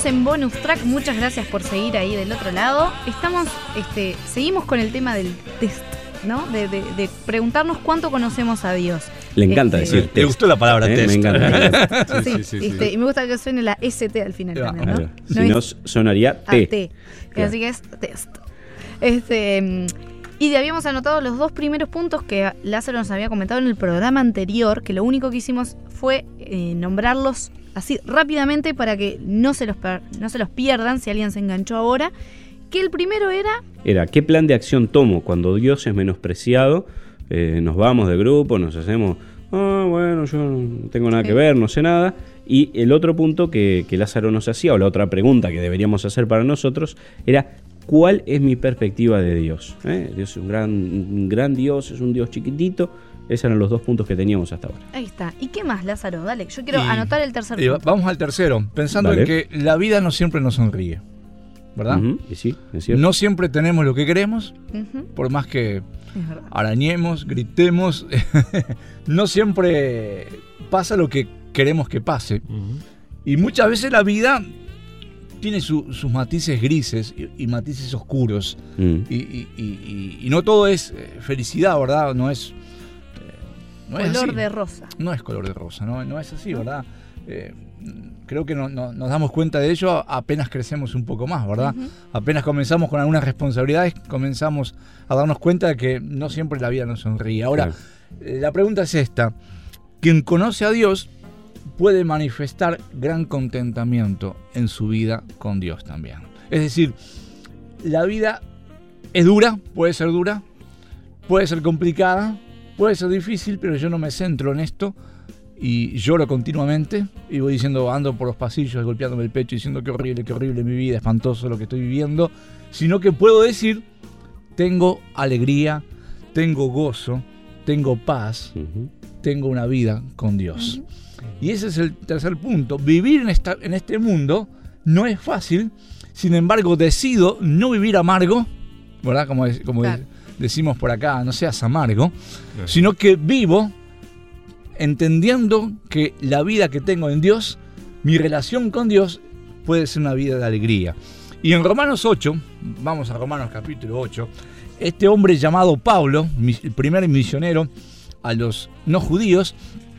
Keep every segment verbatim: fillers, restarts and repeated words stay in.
en Bonus Track, muchas gracias por seguir ahí del otro lado. Estamos, este, seguimos con el tema del test, ¿no? De, de, de preguntarnos cuánto conocemos a Dios. Le encanta este, decir. Le gustó la palabra ¿Eh? test. Me encanta. Sí, sí, sí, este, sí. Y me gusta que suene la S T al final Ah, también, ¿no? Claro. No Si no, es- sonaría Ah, T. T. Claro. Así que es test. Este, y habíamos anotado los dos primeros puntos que Lázaro nos había comentado en el programa anterior, que lo único que hicimos fue eh, nombrarlos así rápidamente para que no se, los per- no se los pierdan si alguien se enganchó ahora. Que el primero era... Era, ¿qué plan de acción tomo cuando Dios es menospreciado? Eh, nos vamos de grupo, nos hacemos, ah, bueno, yo no tengo nada Sí. que ver, no sé nada. Y el otro punto que, que Lázaro nos hacía, o la otra pregunta que deberíamos hacer para nosotros, era, ¿cuál es mi perspectiva de Dios? ¿Eh? Dios es un gran, un gran Dios, es un Dios chiquitito. Esos eran los dos puntos que teníamos hasta ahora. Ahí está. ¿Y qué más, Lázaro? Dale, yo quiero Y- anotar el tercer Eh, punto. vamos al tercero, pensando Dale. en que la vida no siempre nos sonríe, ¿verdad? Ujú, y sí, es cierto. No siempre tenemos lo que queremos, Ujú, por más que es verdad. arañemos, gritemos, no siempre pasa lo que queremos que pase. Ujú. Y muchas veces la vida tiene su- sus matices grises y, y matices oscuros. Mm. Y, y- y- y- y no todo es eh, felicidad, ¿verdad? No es... eh, no es Color así. de rosa. No es color de rosa, no, no es así, ¿verdad? Eh, creo que no- no- nos damos cuenta de ello apenas crecemos un poco más, ¿verdad? Ujú. Apenas comenzamos con algunas responsabilidades, comenzamos a darnos cuenta de que no siempre la vida nos sonríe. Ahora, Claro. eh, la pregunta es esta. Quien conoce a Dios puede manifestar gran contentamiento en su vida con Dios también. Es decir, la vida es dura, puede ser dura, puede ser complicada, puede ser difícil, pero yo no me centro en esto y lloro continuamente y voy diciendo, ando por los pasillos golpeándome el pecho diciendo qué horrible, qué horrible mi vida, espantoso lo que estoy viviendo, sino que puedo decir, tengo alegría, tengo gozo, tengo paz, Ujú. tengo una vida con Dios. Y ese es el tercer punto. Vivir en, esta, en este mundo no es fácil, sin embargo decido no vivir amargo, ¿verdad? Como, es- como Claro. de- decimos por acá, no seas amargo, Claro. sino que vivo entendiendo que la vida que tengo en Dios, mi relación con Dios, puede ser una vida de alegría. Y en Romanos ocho, vamos a Romanos capítulo ocho, este hombre llamado Pablo, mi- el primer misionero a los no judíos,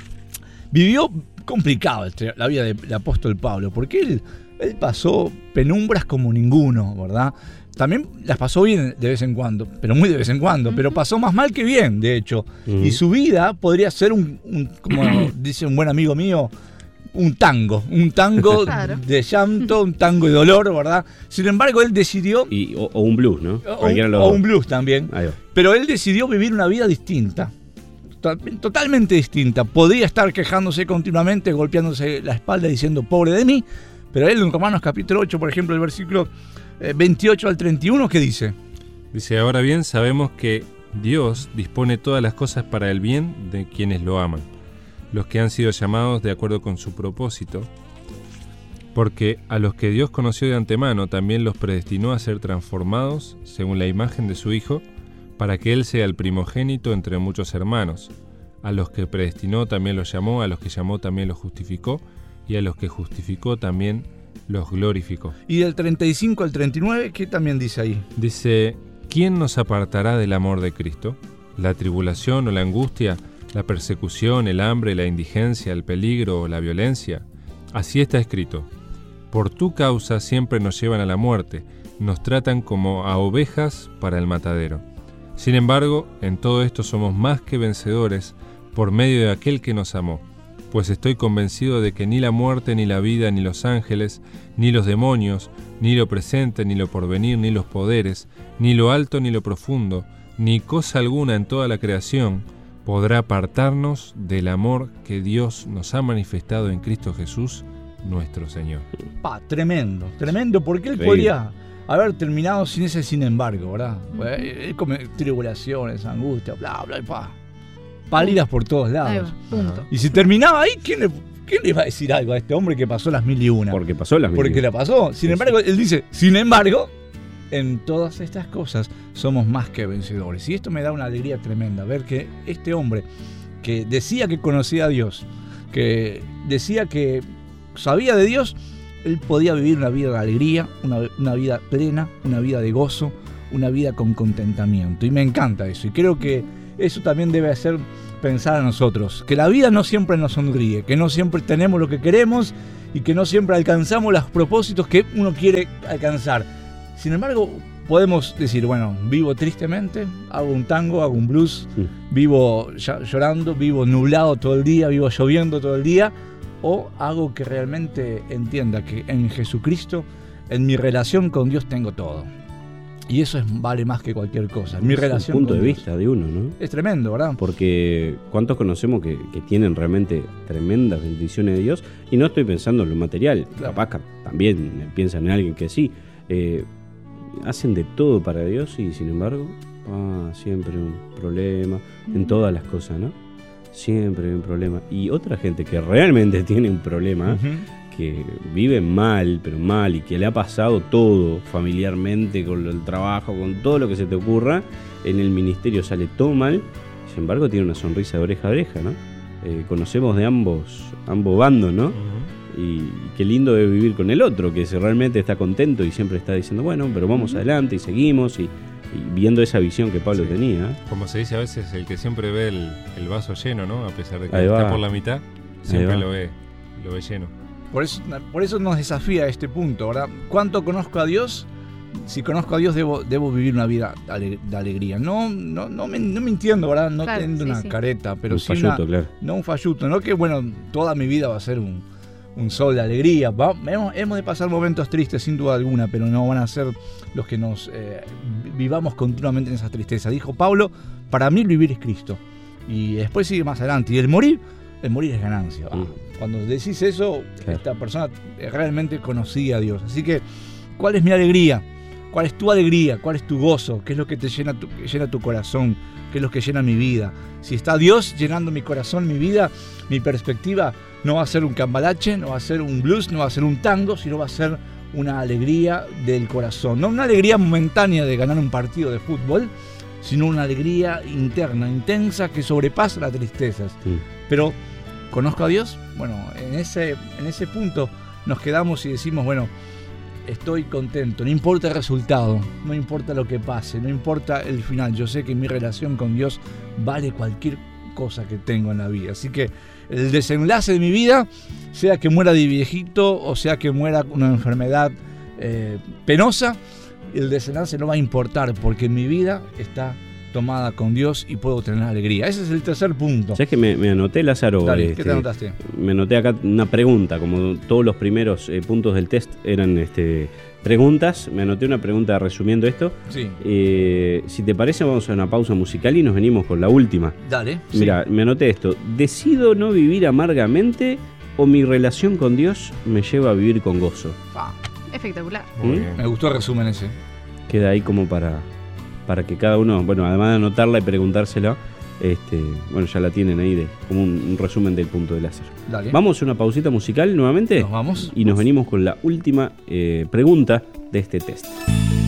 vivió complicado este- la vida del apóstol Pablo, porque él, él pasó penumbras como ninguno, ¿verdad? También las pasó bien de vez en cuando, pero muy de vez en cuando, pero pasó más mal que bien, de hecho. Ujú. Y su vida podría ser un, un- como dice un buen amigo mío, un tango, un tango Claro. de llanto, un tango de dolor, ¿verdad? Sin embargo, él decidió, Y, o, o un blues, ¿no? o, Cualquiera de los o dos. un blues también, Ahí va. pero él decidió vivir una vida distinta, to- totalmente distinta. Podría estar quejándose continuamente, golpeándose la espalda diciendo pobre de mí, pero él en Romanos capítulo ocho, por ejemplo, el versículo eh, veintiocho al treinta y uno, ¿qué dice? Dice, ahora bien, sabemos que Dios dispone todas las cosas para el bien de quienes lo aman, los que han sido llamados de acuerdo con su propósito, porque a los que Dios conoció de antemano también los predestinó a ser transformados según la imagen de su Hijo, para que Él sea el primogénito entre muchos hermanos. A los que predestinó también los llamó, a los que llamó también los justificó, y a los que justificó también los glorificó. Y del treinta y cinco al treinta y nueve, ¿qué también dice ahí? Dice, ¿quién nos apartará del amor de Cristo? ¿La tribulación o la angustia? ¿La persecución, el hambre, la indigencia, el peligro o la violencia? Así está escrito. Por tu causa siempre nos llevan a la muerte, nos tratan como a ovejas para el matadero. Sin embargo, en todo esto somos más que vencedores por medio de aquel que nos amó. Pues estoy convencido de que ni la muerte, ni la vida, ni los ángeles, ni los demonios, ni lo presente, ni lo porvenir, ni los poderes, ni lo alto, ni lo profundo, ni cosa alguna en toda la creación, podrá apartarnos del amor que Dios nos ha manifestado en Cristo Jesús, nuestro Señor. Pa, tremendo, tremendo, porque él Increíble. podría haber terminado sin ese sin embargo, ¿verdad? Pues, él come tribulaciones, angustia, bla, bla, y pa. Palidas por todos Ahí lados. va, punto. Y si terminaba ahí, ¿quién le, quién le iba a decir algo a este hombre que pasó las mil y una? Porque pasó las Porque la pasó. Sin Sí, embargo, él dice, sin embargo, en todas estas cosas somos más que vencedores. Y esto me da una alegría tremenda, ver que este hombre que decía que conocía a Dios, que decía que sabía de Dios, él podía vivir una vida de alegría, una, una vida plena, una vida de gozo, una vida con contentamiento. Y me encanta eso. Y creo que eso también debe hacer pensar a nosotros, que la vida no siempre nos sonríe, que no siempre tenemos lo que queremos y que no siempre alcanzamos los propósitos que uno quiere alcanzar. Sin embargo, podemos decir, bueno, vivo tristemente, hago un tango, hago un blues, sí. vivo llorando, vivo nublado todo el día, vivo lloviendo todo el día, o hago que realmente entienda que en Jesucristo, en mi relación con Dios tengo todo. Y eso es, vale más que cualquier cosa. Mi es relación un punto con de Dios. vista de uno, ¿no? Es tremendo, ¿verdad? Porque ¿cuántos conocemos que, que tienen realmente tremendas bendiciones de Dios? Y no estoy pensando en lo material. Claro. Capaz que también piensan en alguien que sí. Eh, hacen de todo para Dios y sin embargo, ah, siempre un problema en todas las cosas, ¿no? Siempre hay un problema. Y otra gente que realmente tiene un problema, uh-huh. que vive mal, pero mal, y que le ha pasado todo familiarmente, con el trabajo, con todo lo que se te ocurra, en el ministerio sale todo mal, sin embargo tiene una sonrisa de oreja a oreja, ¿no? Eh, conocemos de ambos, ambos bandos, ¿no? Uh-huh. Y qué lindo es vivir con el otro, que realmente está contento y siempre está diciendo, bueno, pero vamos uh-huh. adelante y seguimos, y, y viendo esa visión que Pablo sí. tenía. Como se dice a veces, el que siempre ve el, el vaso lleno, ¿no? A pesar de que está por la mitad, siempre lo ve, lo ve lleno. Por eso, por eso nos desafía este punto, ¿verdad? ¿Cuánto conozco a Dios? Si conozco a Dios, debo, debo vivir una vida de alegría. No, no, no, me, no mintiendo, ¿verdad? No claro, teniendo sí, una sí. careta, pero un sí falluto, una, claro. No un falluto, no que, bueno, toda mi vida va a ser un, un sol de alegría. Va, hemos, hemos de pasar momentos tristes, sin duda alguna, pero no van a ser los que nos eh, vivamos continuamente en esa tristeza. Dijo Pablo, para mí el vivir es Cristo. Y después sigue más adelante. Y el morir, el morir es ganancia. Mm. Cuando decís eso, claro. esta persona realmente conocía a Dios. Así que, ¿cuál es mi alegría? ¿Cuál es tu alegría? ¿Cuál es tu gozo? ¿Qué es lo que te llena tu, llena tu corazón? ¿Qué es lo que llena mi vida? Si está Dios llenando mi corazón, mi vida, mi perspectiva, no va a ser un cambalache, no va a ser un blues, no va a ser un tango, sino va a ser una alegría del corazón. No una alegría momentánea de ganar un partido de fútbol, sino una alegría interna, intensa, que sobrepasa las tristezas. Sí. Pero, ¿conozco a Dios? Bueno, en ese, en ese punto nos quedamos y decimos, bueno, estoy contento, no importa el resultado, no importa lo que pase, no importa el final. Yo sé que mi relación con Dios vale cualquier cosa que tengo en la vida. Así que el desenlace de mi vida, sea que muera de viejito o sea que muera con una enfermedad eh, penosa, el desenlace no va a importar porque mi vida está tomada con Dios y puedo tener alegría. Ese es el tercer punto. ¿Sabes que me, me anoté, Lázaro? Dale, este, ¿qué te anotaste? Me anoté acá una pregunta, como todos los primeros eh, puntos del test eran este, preguntas. Me anoté una pregunta resumiendo esto. Sí. Eh, si te parece, vamos a una pausa musical y nos venimos con la última. Dale. Mira, sí. Me anoté esto. ¿Decido no vivir amargamente o mi relación con Dios me lleva a vivir con gozo? Ah, espectacular. ¿Mm? Me gustó el resumen ese. Queda ahí como para... para que cada uno, bueno, además de anotarla y preguntársela, este, bueno, ya la tienen ahí de, como un, un resumen del punto de Lázaro. Dale. Vamos a una pausita musical nuevamente. Nos vamos. Y nos venimos con la última eh, pregunta de este test.